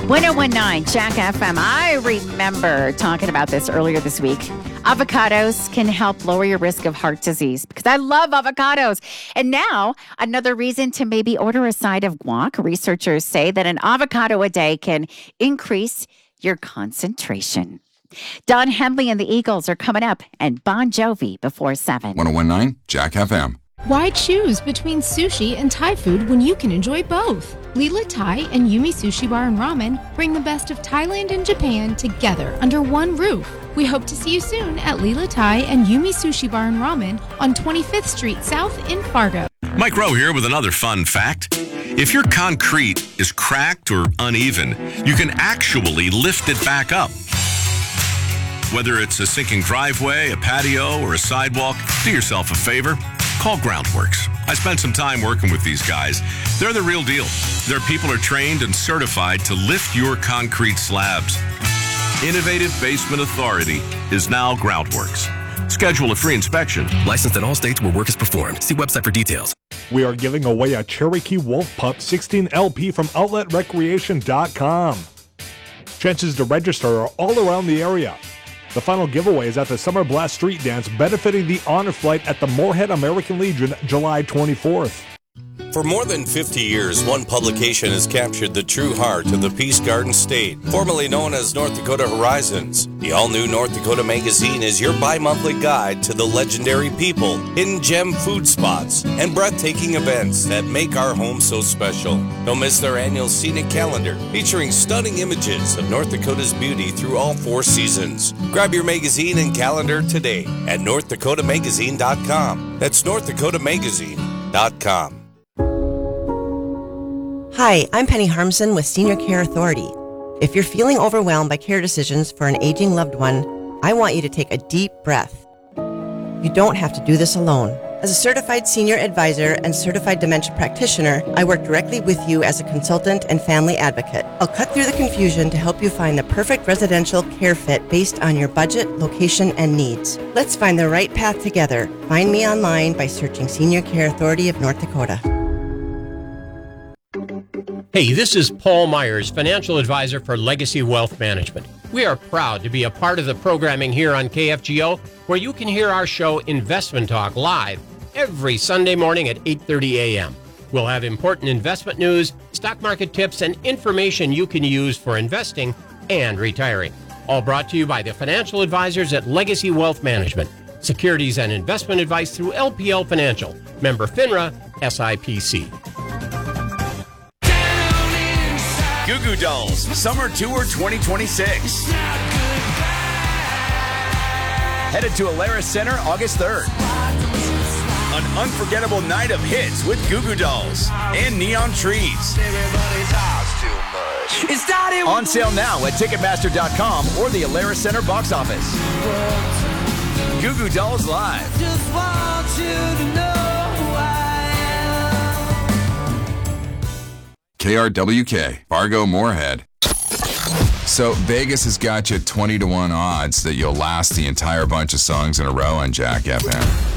1019 Jack FM. I remember talking about this earlier this week. Avocados can help lower your risk of heart disease because I love avocados. And now, another reason to maybe order a side of guac. Researchers say that an avocado a day can increase your concentration. Don Henley and the Eagles are coming up, and Bon Jovi before 7. 1019 Jack FM. Why choose between sushi and Thai food when you can enjoy both? Lila Thai and Yumi Sushi Bar and Ramen bring the best of Thailand and Japan together under one roof. We hope to see you soon at Lila Thai and Yumi Sushi Bar and Ramen on 25th Street South in Fargo. Mike Rowe here with another fun fact. If your concrete is cracked or uneven, you can actually lift it back up. Whether it's a sinking driveway, a patio, or a sidewalk, do yourself a favor. Call Groundworks. I spent some time working with these guys. They're the real deal. Their people are trained and certified to lift your concrete slabs. Innovative Basement Authority is now Groundworks. Schedule a free inspection. Licensed in all states where work is performed. See website for details. We are giving away a Cherokee Wolf Pup 16 LP from OutletRecreation.com. Chances to register are all around the area. The final giveaway is at the Summer Blast Street Dance benefiting the Honor Flight at the Moorhead American Legion, July 24th. For more than 50 years, one publication has captured the true heart of the Peace Garden State, formerly known as North Dakota Horizons. The all-new North Dakota Magazine is your bi-monthly guide to the legendary people, hidden gem food spots, and breathtaking events that make our home so special. Don't miss their annual scenic calendar, featuring stunning images of North Dakota's beauty through all 4 seasons. Grab your magazine and calendar today at NorthDakotaMagazine.com. That's NorthDakotaMagazine.com. Hi, I'm Penny Harmson with Senior Care Authority. If you're feeling overwhelmed by care decisions for an aging loved one, I want you to take a deep breath. You don't have to do this alone. As a certified senior advisor and certified dementia practitioner, I work directly with you as a consultant and family advocate. I'll cut through the confusion to help you find the perfect residential care fit based on your budget, location, and needs. Let's find the right path together. Find me online by searching Senior Care Authority of North Dakota. Hey, this is Paul Myers, financial advisor for Legacy Wealth Management. We are proud to be a part of the programming here on KFGO, where you can hear our show Investment Talk live every Sunday morning at 8:30 a.m. We'll have important investment news, stock market tips, and information you can use for investing and retiring. All brought to you by the financial advisors at Legacy Wealth Management. Securities and investment advice through LPL Financial. Member FINRA, SIPC. Goo Goo Dolls Summer Tour 2026. Headed to Alerus Center August 3rd. An unforgettable night of hits with Goo Goo Dolls and Neon Trees. On sale now at Ticketmaster.com or the Alerus Center box office. Goo Goo Dolls Live. Just want you to know KRWK, Fargo Moorhead. So Vegas has got you 20-1 odds that you'll last the entire bunch of songs in a row on Jack FM.